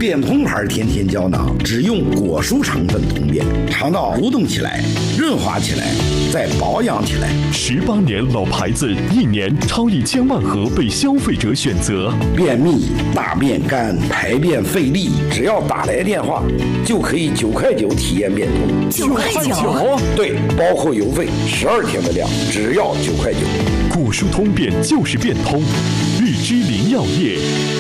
变通牌甜甜胶囊，只用果蔬成分通便，肠道蠕动起来，润滑起来，再保养起来。 18年老牌子，1年超1000万盒被消费者选择。 便秘、大便干、排便费力，只要打来电话，就可以9块9体验变通。 9块9？ 对，包括邮费，12天的量，只要9块9。 果蔬通便就是变通，日之林药业。